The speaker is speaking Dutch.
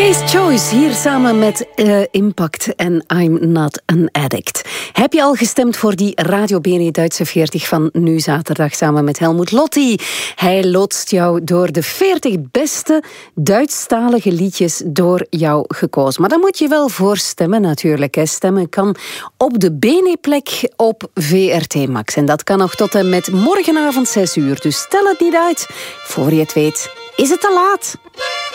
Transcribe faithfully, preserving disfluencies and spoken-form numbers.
Today's Choice, hier samen met uh, Impact en I'm Not an Addict. Heb je al gestemd voor die Radio B N E Duitse veertig van nu zaterdag samen met Helmut Lotti? Hij loodst jou door de veertig beste Duitsstalige liedjes door jou gekozen. Maar dan moet je wel voor stemmen natuurlijk. Hè. Stemmen kan op de B N E-plek op V R T Max. En dat kan nog tot en met morgenavond zes uur. Dus stel het niet uit. Voor je het weet, is het te laat.